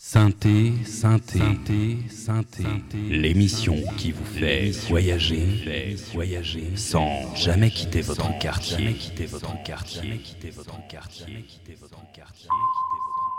Synthé, l'émission qui vous fait voyager sans jamais quitter votre quartier.